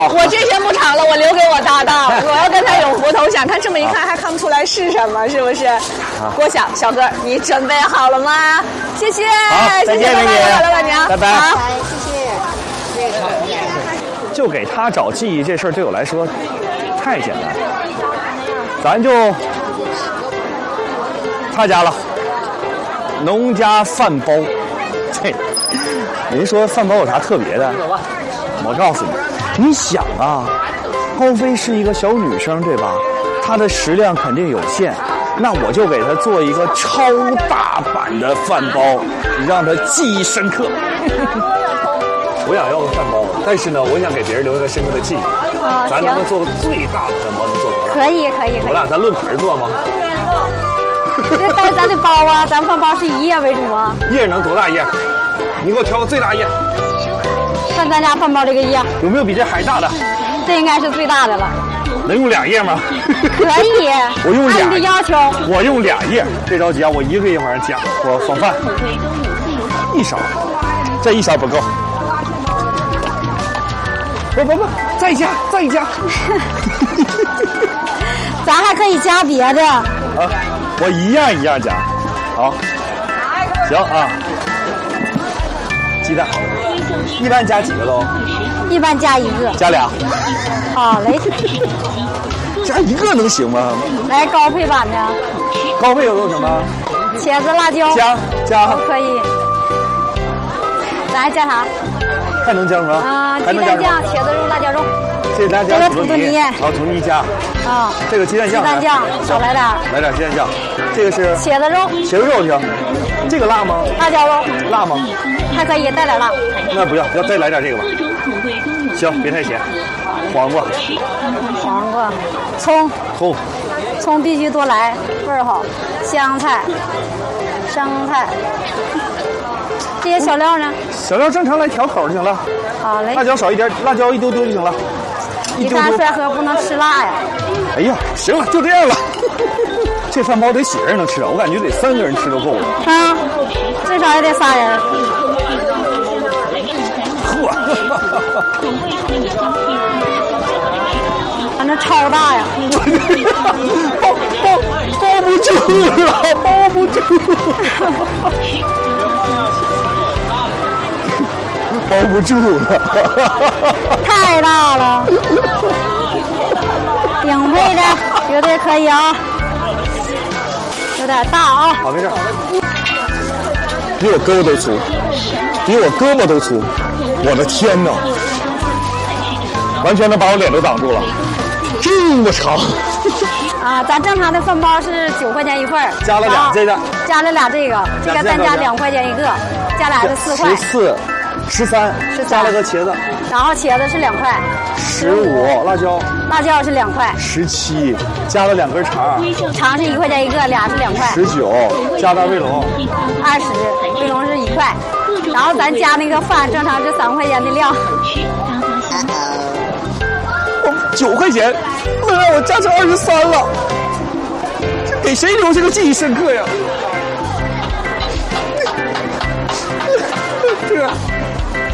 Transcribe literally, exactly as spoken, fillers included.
我这些不尝了，我留给我搭档，我要跟他有福头想。他这么一看还看不出来是什么，是不是？郭晓，小哥，你准备好了吗？谢谢， 谢谢老板娘，老板娘， 拜拜。 好， 谢谢。 就给他找记忆这事儿对我来说太简单，咱就他家了，农家饭包。这，您说饭包有啥特别的？我告诉你。你想啊，高飞是一个小女生，对吧？她的食量肯定有限，那我就给她做一个超大版的饭包，让她记忆深刻。我想要个饭包，但是呢，我想给别人留一个深刻的记忆。 啊， 咱能不能做个最大的饭包？能做多少？ 可以，可以，可以。 我俩咱论盆做吗？ 这但是咱的包啊，咱饭包是以叶为主啊。 叶能多大叶？你给我挑个最大叶。 看咱家饭包这个叶， 有没有比这还大的？ 这应该是最大的了。 能用俩叶吗？ 可以。 我用俩。 按你的要求。 我用俩叶，别着急啊，我一个一会儿加。我放饭，一勺，这一勺不够。不不不，再加再加。 咱还可以加别的。 啊，我一样一样加。好，行啊。鸡蛋，一般加几个喽？ 一般加一个。 加俩。 好嘞。 加一个能行吗？ 来高配版的。 高配有有什么？ 茄子、辣椒。 加加。 都可以。咱还加啥？ 还能加什么？ 啊，鸡蛋酱、茄子肉、辣椒肉。 这蛋酱、土豆泥，好，土豆泥加。 啊。 这个鸡蛋酱。 鸡蛋酱少来点。 来点鸡蛋酱。这个是茄子肉。 茄子肉行。这个辣吗？ 辣椒肉。 辣吗？ 还可以带点辣。 那不要，要再来点这个吧。行，别太咸。黄瓜。 黄瓜。葱。 葱。 葱必须多来，味儿好。香菜。生菜。这些小料呢？ 小料正常来调口就行了。 好嘞。 辣椒少一点，辣椒一丢丢就行了。 一大帅哥不能吃辣呀。 哎呀，行了，就这样了。这饭包得几个人能吃啊？我感觉得三个人吃都够了。 啊，最少也得仨人。 嚯！ 反正超大呀。 包包包不住了，包不住了。包不住了， 太大了，顶配的绝对可以啊，有点大啊。 好，没事。比我胳膊都粗，比我胳膊都粗，我的天哪！完全能把我脸都挡住了，这么长。 啊，咱正常的饭包是九块钱一份， 加了俩这个， 加了俩这个，这个单加两块钱一个，加俩是四块。 十四。十三，加了个茄子， 然后茄子是两块， 十五，辣椒， 辣椒是两块， 十七，加了两根肠， 肠是一块钱一个，俩是两块， 十九，加大卫龙， 二十，卫龙是一块，然后咱加那个饭正常是三块钱的量， 九块钱，能让我加成二十三了，给谁留下个记忆深刻呀？这。